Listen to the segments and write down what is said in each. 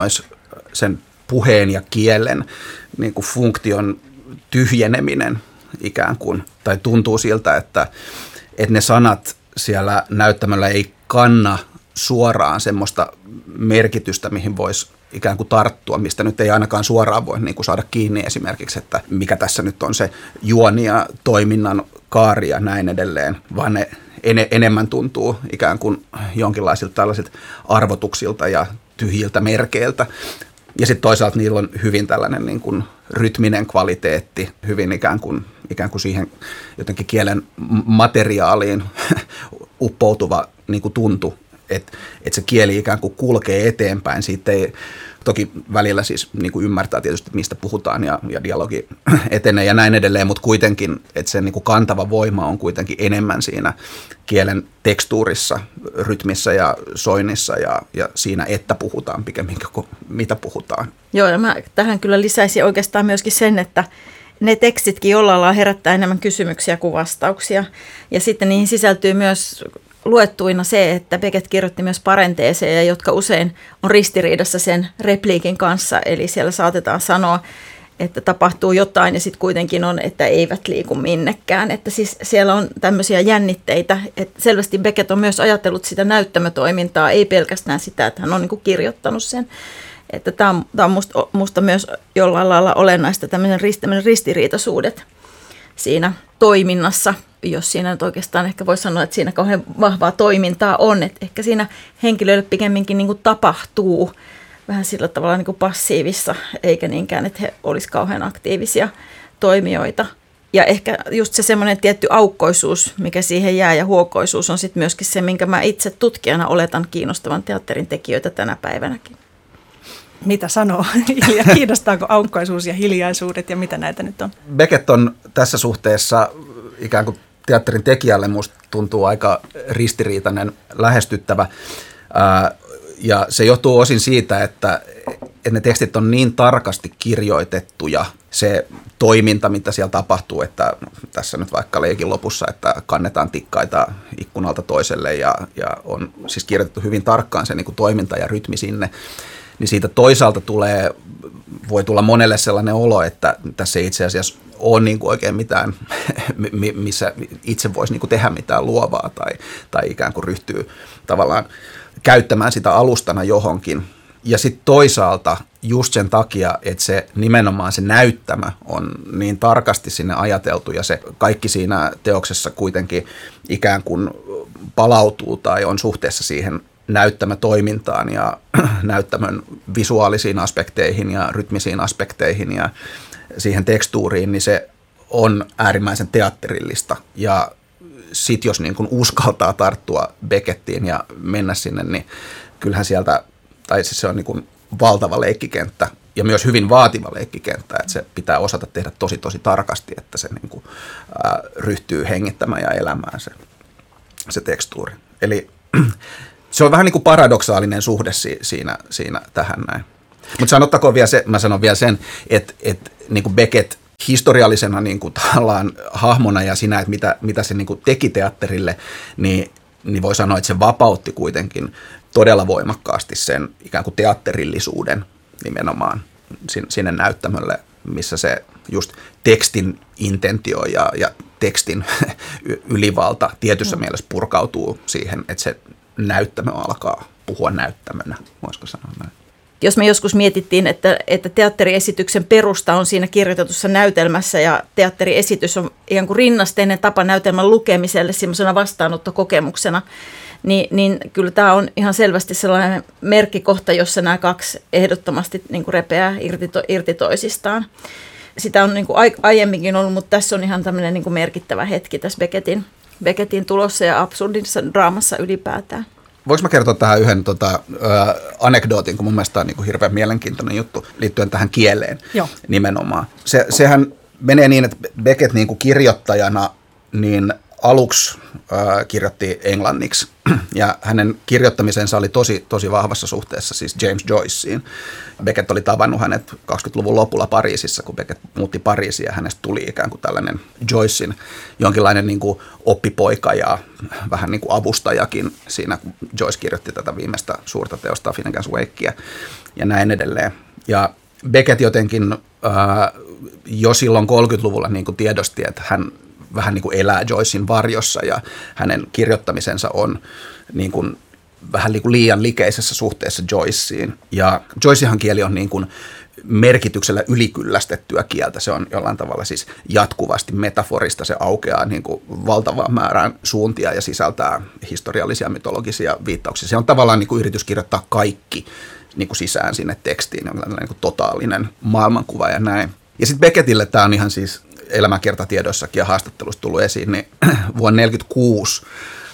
olisi sen puheen ja kielen niin kuin funktion tyhjeneminen ikään kuin, tai tuntuu siltä, että ne sanat siellä näyttämöllä ei kanna suoraan semmoista merkitystä, mihin voisi ikään kuin tarttua, mistä nyt ei ainakaan suoraan voi niin kuin saada kiinni esimerkiksi, että mikä tässä nyt on se juoni ja toiminnan kaari ja näin edelleen, vaan ne enemmän tuntuu ikään kuin jonkinlaisilta tällaisilta arvotuksilta ja tyhjiltä merkeiltä. Ja sitten toisaalta niillä on hyvin tällainen niin kuin rytminen kvaliteetti, hyvin ikään kuin siihen jotenkin kielen materiaaliin uppoutuva niin kuin tuntu, että se kieli ikään kuin kulkee eteenpäin. Siitä ei toki välillä siis niin kuin ymmärtää tietysti, mistä puhutaan ja dialogi etenee ja näin edelleen, mutta kuitenkin, että se niin kuin kantava voima on kuitenkin enemmän siinä kielen tekstuurissa, rytmissä ja soinnissa ja siinä, että puhutaan pikemminkin kuin mitä puhutaan. Joo, ja mä tähän kyllä lisäisin oikeastaan myöskin sen, että ne tekstitkin jollain lailla herättää enemmän kysymyksiä kuin vastauksia. Ja sitten niihin sisältyy myös luettuina se, että Beckett kirjoitti myös parenteeseja, jotka usein on ristiriidassa sen repliikin kanssa. Eli siellä saatetaan sanoa, että tapahtuu jotain ja sitten kuitenkin on, että eivät liiku minnekään. Että siis siellä on tämmöisiä jännitteitä. Että selvästi Beckett on myös ajatellut sitä näyttämötoimintaa, ei pelkästään sitä, että hän on niin kuin kirjoittanut sen. Että tämä on musta myös jollain lailla olennaista, tämmöinen ristiriitaisuudet siinä toiminnassa, jos siinä nyt oikeastaan ehkä voi sanoa, että siinä kauhean vahvaa toimintaa on, että ehkä siinä henkilöille pikemminkin niin kuin tapahtuu vähän sillä tavalla niin kuin passiivissa, eikä niinkään, että he olisivat kauhean aktiivisia toimijoita. Ja ehkä just se semmoinen tietty aukkoisuus, mikä siihen jää, ja huokoisuus on sitten myöskin se, minkä mä itse tutkijana oletan kiinnostavan teatterin tekijöitä tänä päivänäkin. Mitä sanoo? Kiinnostaako aukkoisuus ja hiljaisuudet ja mitä näitä nyt on? Beckett on tässä suhteessa ikään kuin teatterin tekijälle musta tuntuu aika ristiriitainen, lähestyttävä. Ja se johtuu osin siitä, että ne tekstit on niin tarkasti kirjoitettuja, se toiminta, mitä siellä tapahtuu, että tässä nyt vaikka leikin lopussa, että kannetaan tikkaita ikkunalta toiselle ja on siis kirjoitettu hyvin tarkkaan se niin kuin toiminta ja rytmi sinne, niin siitä toisaalta voi tulla monelle sellainen olo, että tässä ei itse asiassa ole niin kuin oikein mitään, missä itse voisi niin kuin tehdä mitään luovaa tai ikään kuin ryhtyy tavallaan käyttämään sitä alustana johonkin. Ja sitten toisaalta just sen takia, että se nimenomaan se näyttämä on niin tarkasti sinne ajateltu ja se kaikki siinä teoksessa kuitenkin ikään kuin palautuu tai on suhteessa siihen näyttämötoimintaan ja näyttämön visuaalisiin aspekteihin ja rytmisiin aspekteihin ja siihen tekstuuriin, niin se on äärimmäisen teatterillista. Ja sitten jos niin kun uskaltaa tarttua Beckettiin ja mennä sinne, niin kyllähän sieltä, tai siis se on niin kun valtava leikkikenttä ja myös hyvin vaativa leikkikenttä, että se pitää osata tehdä tosi tarkasti, että se niin kun, ryhtyy hengittämään ja elämään se tekstuuri. Eli se on vähän niin kuin paradoksaalinen suhde siinä tähän näin. Mutta sanottakoon vielä mä sanon vielä sen, että niin kuin Beckett historiallisena niin kuin hahmona ja siinä, että mitä se niin kuin teki teatterille, niin voi sanoa, että se vapautti kuitenkin todella voimakkaasti sen ikään kuin teatterillisuuden nimenomaan sinne näyttämölle, missä se just tekstin intentio ja tekstin ylivalta tietyssä mielessä purkautuu siihen, että se näyttämö alkaa puhua näyttämönä, voisiko sanoa näin. Jos me joskus mietittiin, että teatteriesityksen perusta on siinä kirjoitetussa näytelmässä ja teatteriesitys on ihan kuin rinnasteinen tapa näytelmän lukemiselle semmoisena vastaanottokokemuksena, niin kyllä tämä on ihan selvästi sellainen merkkikohta, jossa nämä kaksi ehdottomasti niin kuin repeää irti toisistaan. Sitä on niin kuin aiemminkin ollut, mutta tässä on ihan tämmöinen niin kuin merkittävä hetki tässä Beckettin tulossa ja absurdissa draamassa ylipäätään. Voinko mä kertoa tähän yhden anekdootin, kun mun mielestä on niin kuin hirveän mielenkiintoinen juttu liittyen tähän kieleen. Joo. Nimenomaan. Sehän menee niin, että Beckett niin kuin kirjoittajana niin aluksi kirjoitti englanniksi ja hänen kirjoittamisensa oli tosi vahvassa suhteessa siis James Joyceen. Beckett oli tavannut hänet 20-luvun lopulla Pariisissa, kun Beckett muutti Pariisiin ja hänestä tuli ikään kuin tällainen Joycen jonkinlainen niin kuin oppipoika ja vähän niin kuin avustajakin siinä, kun Joyce kirjoitti tätä viimeistä suurta teosta Finnegan's Wakea. ja näin edelleen. Ja Beckett jotenkin jo silloin 30-luvulla niin kuin tiedosti, että hän vähän niin kuin elää Joycen varjossa ja hänen kirjoittamisensa on niin kuin vähän niin kuin liian likeisessä suhteessa Joyceen. Ja Joycehan kieli on niin kuin merkityksellä ylikyllästettyä kieltä. Se on jollain tavalla siis jatkuvasti metaforista. Se aukeaa niin kuin valtavaan määrään suuntia ja sisältää historiallisia mytologisia viittauksia. Se on tavallaan niin kuin yritys kirjoittaa kaikki niin kuin sisään sinne tekstiin. Niin kuin totaalinen maailmankuva ja näin. Ja sitten Beckettille tämä on ihan siis elämänkertatiedoissakin ja haastattelussa tullut esiin, niin vuonna 1946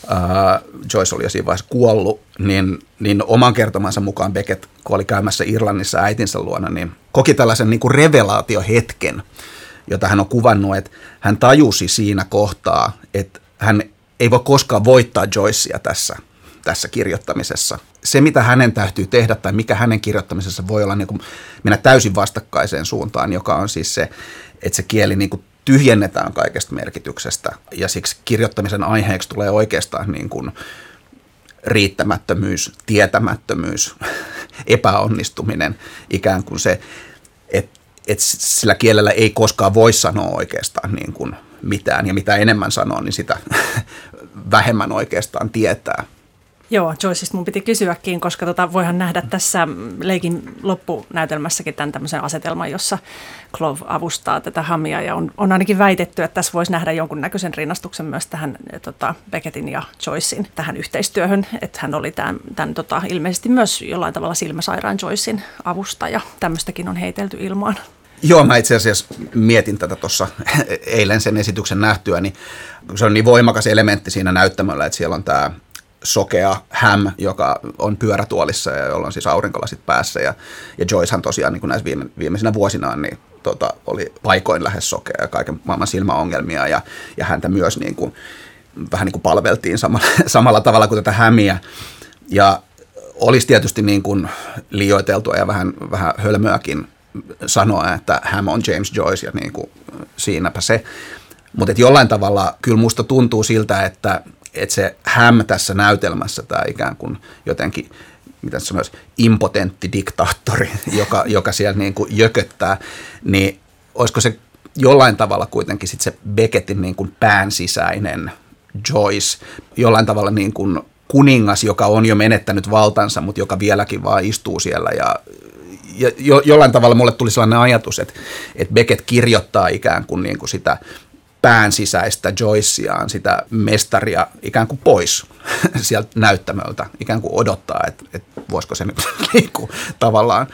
Joyce oli jo siinä vaiheessa kuollut, niin oman kertomansa mukaan Beckett, kun oli käymässä Irlannissa äitinsä luona, niin koki tällaisen niin kuin revelaatiohetken, jota hän on kuvannut, että hän tajusi siinä kohtaa, että hän ei voi koskaan voittaa Joycea tässä kirjoittamisessa. Se, mitä hänen täytyy tehdä tai mikä hänen kirjoittamisessa voi olla niin kuin mennä täysin vastakkaiseen suuntaan, joka on siis se, että se kieli niin kuin tyhjennetään kaikesta merkityksestä ja siksi kirjoittamisen aiheeksi tulee oikeastaan niin kuin riittämättömyys, tietämättömyys, epäonnistuminen, ikään kuin se, että sillä kielellä ei koskaan voi sanoa oikeastaan niin kuin mitään ja mitä enemmän sanoo, niin sitä vähemmän oikeastaan tietää. Joo, Joycesta mun piti kysyäkin, koska voihan nähdä tässä leikin loppunäytelmässäkin tämän tämmöisen asetelman, jossa Clove avustaa tätä Hamia ja on ainakin väitetty, että tässä voisi nähdä jonkunnäköisen rinnastuksen myös tähän Beckettin ja Joycen tähän yhteistyöhön, että hän oli tämän ilmeisesti myös jollain tavalla silmäsairaan Joycen avustaja. Tämmöistäkin on heitelty ilmaan. Joo, mä itse asiassa mietin tätä tuossa eilen sen esityksen nähtyä, niin se on niin voimakas elementti siinä näyttämöllä, että siellä on tämä sokea Ham, joka on pyörätuolissa ja jolla on siis aurinkolasit päässä. Ja Joycehan tosiaan niin kuin näissä viimeisinä vuosinaan niin, oli paikoin lähes sokea ja kaiken maailman silmäongelmia. Ja häntä myös niin kuin, vähän niin kuin palveltiin samalla tavalla kuin tätä Hamia. Ja olisi tietysti niin kuin liioiteltua ja vähän hölmöäkin sanoa, että Ham on James Joyce ja niin kuin, siinäpä se. Mutta jollain tavalla kyllä musta tuntuu siltä, että se Ham tässä näytelmässä, tämä ikään kuin jotenkin, mitä sanoisi, impotentti diktaattori, joka siellä niin kuin jököttää, niin olisiko se jollain tavalla kuitenkin sit se Beckettin niin kuin päänsisäinen Joyce, jollain tavalla niin kuin kuningas, joka on jo menettänyt valtansa, mutta joka vieläkin vaan istuu siellä ja jollain tavalla mulle tuli sellainen ajatus, että Beckett kirjoittaa ikään kuin sitä pään sisäistä Joyceaan, sitä mestaria ikään kuin pois sieltä näyttämöltä, ikään kuin odottaa, että voisiko se nyt tavallaan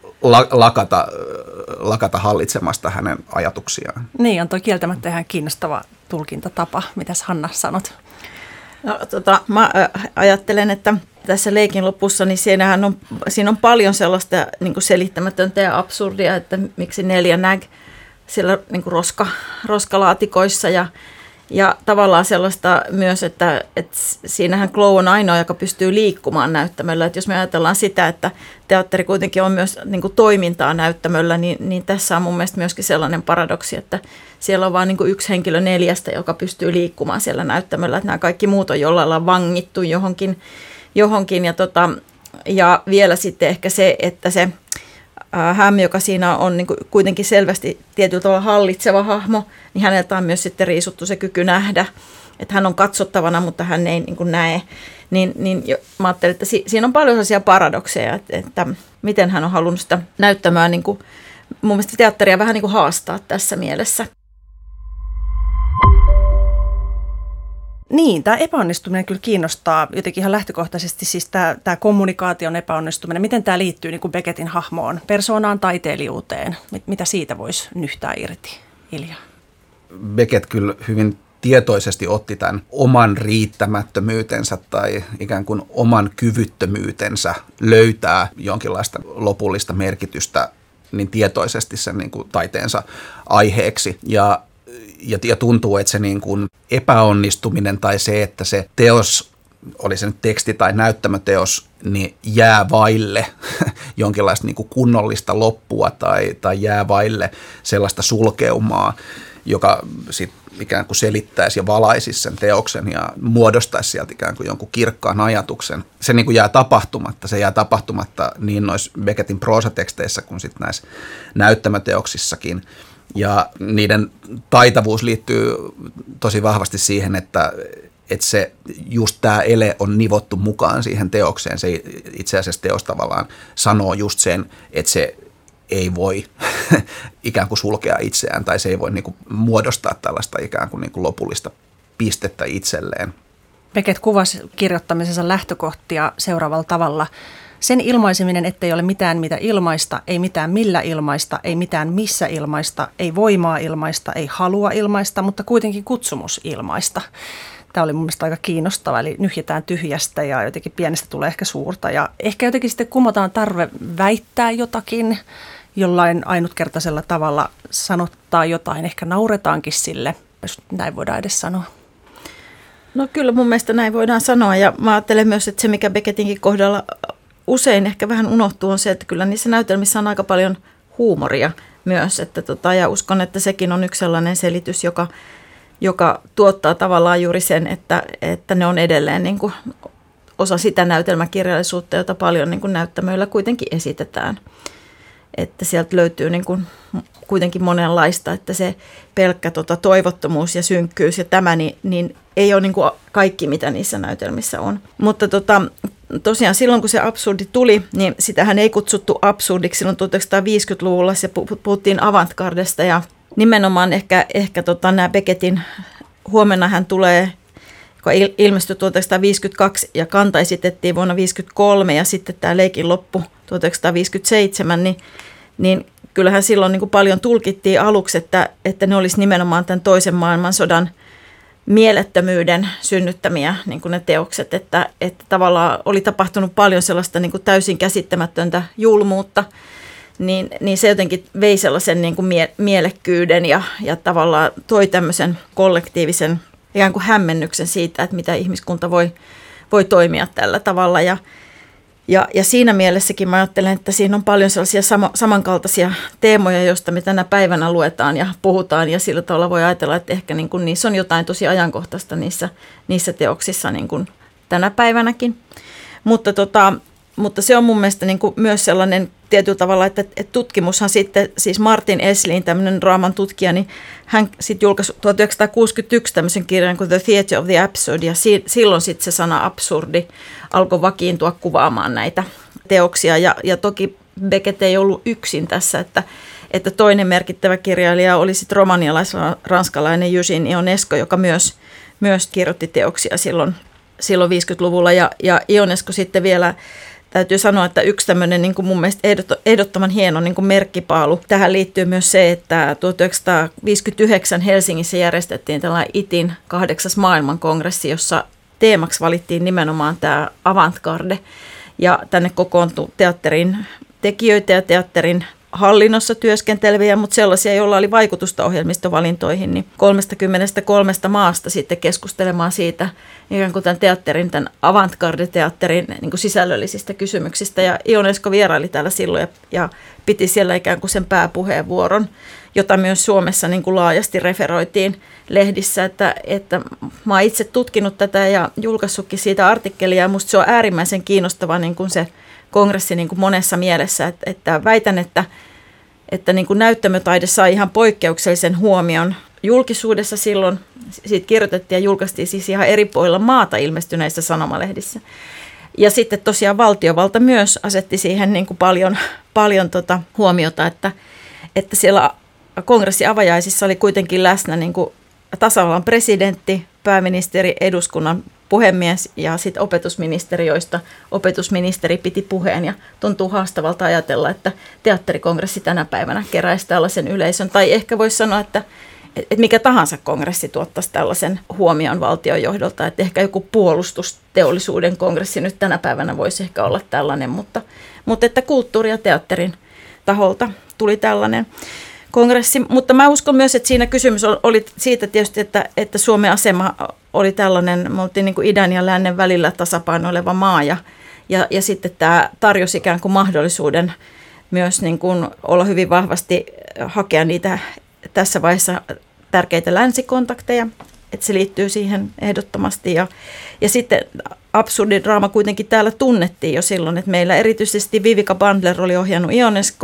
lakata hallitsemasta hänen ajatuksiaan. Niin, on toi kieltämättä ihan kiinnostava tulkintatapa. Mitäs Hanna sanot? No, mä ajattelen, että tässä leikin lopussa, niin siinä on paljon sellaista niin kuin selittämätöntä ja absurdia, että miksi 4 Nag siellä niin kuin roskalaatikoissa ja tavallaan sellaista myös, että siinähän Clove on ainoa, joka pystyy liikkumaan näyttämöllä. Että jos me ajatellaan sitä, että teatteri kuitenkin on myös niin kuin toimintaa näyttämöllä, niin tässä on mun mielestä myöskin sellainen paradoksi, että siellä on vain niin kuin 1 henkilö 4, joka pystyy liikkumaan siellä näyttämöllä. Että nämä kaikki muut on jollain lailla vangittu johonkin ja vielä sitten ehkä se, että se Ham, joka siinä on niin kuin kuitenkin selvästi tietyllä tavalla hallitseva hahmo, niin häneltä on myös sitten riisuttu se kyky nähdä, että hän on katsottavana, mutta hän ei niin kuin näe. Niin mä ajattelin, että siinä on paljon sellaisia paradokseja, että miten hän on halunnut sitä näyttämään niin kuin, mun mielestä teatteria vähän niin kuin haastaa tässä mielessä. Niin, tämä epäonnistuminen kyllä kiinnostaa jotenkin ihan lähtökohtaisesti, siis tämä kommunikaation epäonnistuminen. Miten tämä liittyy niin kuin Beckettin hahmoon, persoonaan, taiteilijuuteen? Mitä siitä voisi nyhtää irti, Ilja? Beckett kyllä hyvin tietoisesti otti tämän oman riittämättömyytensä tai ikään kuin oman kyvyttömyytensä löytää jonkinlaista lopullista merkitystä niin tietoisesti sen niin kuin taiteensa aiheeksi. Ja tuntuu, että se niin kuin epäonnistuminen tai se, että se teos, oli se nyt teksti tai näyttämöteos, niin jää vaille jonkinlaista niin kuin kunnollista loppua tai jää vaille sellaista sulkeumaa, joka sit ikään kuin selittäisi ja valaisisi sen teoksen ja muodostaisi sieltä ikään kuin jonkun kirkkaan ajatuksen. Se niin kuin jää tapahtumatta. Se jää tapahtumatta niin noissa Beckettin proosateksteissä kuin sitten näissä näyttämöteoksissakin. Ja niiden taitavuus liittyy tosi vahvasti siihen, että se just tämä ele on nivottu mukaan siihen teokseen. Se itse asiassa teos tavallaan sanoo just sen, että se ei voi ikään kuin sulkea itseään tai se ei voi niin kuin muodostaa tällaista ikään kuin, lopullista pistettä itselleen. Beckett kuvasi kirjoittamisensa lähtökohtia seuraavalla tavalla. Sen ilmaiseminen, ettei ole mitään mitä ilmaista, ei mitään millä ilmaista, ei mitään missä ilmaista, ei voimaa ilmaista, ei halua ilmaista, mutta kuitenkin kutsumus ilmaista. Tämä oli mun mielestä aika kiinnostava, eli nyhjätään tyhjästä ja jotenkin pienestä tulee ehkä suurta. Ja ehkä jotenkin sitten kumotaan tarve väittää jotakin, jollain ainutkertaisella tavalla sanottaa jotain, ehkä nauretaankin sille, jos näin voidaan edes sanoa. No kyllä mun mielestä näin voidaan sanoa, ja mä ajattelen myös, että se mikä Beckettinkin kohdalla usein ehkä vähän unohtuu on se, että kyllä niissä näytelmissä on aika paljon huumoria myös, ja uskon, että sekin on yksi sellainen selitys, joka tuottaa tavallaan juuri sen, että ne on edelleen niin kuin osa sitä näytelmäkirjallisuutta, jota paljon niin kuin näyttämöillä kuitenkin esitetään. Että sieltä löytyy niin kuin kuitenkin monenlaista, että se pelkkä toivottomuus ja synkkyys ja tämä, niin ei ole niin kuin kaikki, mitä niissä näytelmissä on. Mutta tosiaan silloin, kun se absurdi tuli, niin sitähän ei kutsuttu absurdiksi silloin 1950-luvulla. Se puhuttiin avantgardesta ja nimenomaan ehkä nämä Beckettin Huomenna hän tulee, joka ilmestyi 1952 ja kanta esitettiin vuonna 1953 ja sitten tämä Leikin loppu 1957, niin kyllähän silloin niin kuin paljon tulkittiin aluksi, että ne olisi nimenomaan tämän toisen maailmansodan mielettömyyden synnyttämiä niin kuin ne teokset, että tavallaan oli tapahtunut paljon sellaista niin kuin täysin käsittämätöntä julmuutta, niin se jotenkin vei sellaisen niin kuin mielekkyyden ja tavallaan toi tämmöisen kollektiivisen ikään kuin hämmennyksen siitä, että mitä ihmiskunta voi toimia tällä tavalla. Ja siinä mielessäkin mä ajattelen, että siinä on paljon sellaisia samankaltaisia teemoja, joista me tänä päivänä luetaan ja puhutaan. Ja sillä tavalla voi ajatella, että ehkä niin kuin niissä on jotain tosi ajankohtaista niissä teoksissa niin kuin tänä päivänäkin. Mutta se on mun mielestä niin kuin myös sellainen tietyllä tavalla, että tutkimushan sitten, siis Martin Esslin, tämmöinen draaman tutkija, niin hän sitten julkaisi 1961 tämmöisen kirjan kuin The Theatre of the Absurd, ja silloin sitten se sana absurdi alkoi vakiintua kuvaamaan näitä teoksia, ja toki Beckett ei ollut yksin tässä, että toinen merkittävä kirjailija oli sitten romanialais-ranskalainen Eugène Ionesco, joka myös kirjoitti teoksia silloin 50-luvulla, ja Ionesco sitten vielä täytyy sanoa, että yksi tämmöinen niin kuin mun mielestä ehdottoman hieno niin kuin merkkipaalu. Tähän liittyy myös se, että 1959 Helsingissä järjestettiin tällainen ITin 8. maailmankongressi, jossa teemaksi valittiin nimenomaan tämä avantgarde. Ja tänne kokoontui teatterin tekijöitä ja teatterin hallinnossa työskenteleviä, mutta sellaisia, joilla oli vaikutusta ohjelmistovalintoihin, niin 33 maasta sitten keskustelemaan siitä ikään kuin tämän avantgarde-teatterin niin kuin sisällöllisistä kysymyksistä. Ja Ionesco vieraili täällä silloin ja piti siellä ikään kuin sen pääpuheenvuoron, jota myös Suomessa niin kuin laajasti referoitiin lehdissä, että mä oon itse tutkinut tätä ja julkaissutkin siitä artikkelia, ja musta se on äärimmäisen kiinnostava niin kuin se kongressi niin kuin monessa mielessä, että väitän, että niin kuin näyttämötaide sai ihan poikkeuksellisen huomion julkisuudessa silloin. Siitä kirjoitettiin ja julkaistiin siis ihan eri puolilla maata ilmestyneissä sanomalehdissä. Ja sitten tosiaan valtiovalta myös asetti siihen niin kuin paljon huomiota, että siellä kongressin avajaisissa oli kuitenkin läsnä niin kuin tasavallan presidentti, pääministeri, eduskunnan puhemies ja sitten opetusministeri, joista opetusministeri piti puheen, ja tuntuu haastavalta ajatella, että teatterikongressi tänä päivänä keräisi tällaisen yleisön, tai ehkä voisi sanoa, että mikä tahansa kongressi tuottaisi tällaisen huomion valtionjohdolta, että ehkä joku puolustusteollisuuden kongressi nyt tänä päivänä voisi ehkä olla tällainen, mutta että kulttuuri- ja teatterin taholta tuli tällainen kongressi, mutta mä uskon myös, että siinä kysymys oli siitä tietysti, että Suomen asema oli tällainen, me oltiin niin kuin idän ja lännen välillä tasapainoileva maa, ja sitten tämä tarjosi ikään kuin mahdollisuuden myös niin kuin olla hyvin vahvasti hakea niitä tässä vaiheessa tärkeitä länsikontakteja, että se liittyy siihen ehdottomasti. Ja sitten absurdidraama kuitenkin täällä tunnettiin jo silloin, että meillä erityisesti Vivica Bandler oli ohjannut Ionesco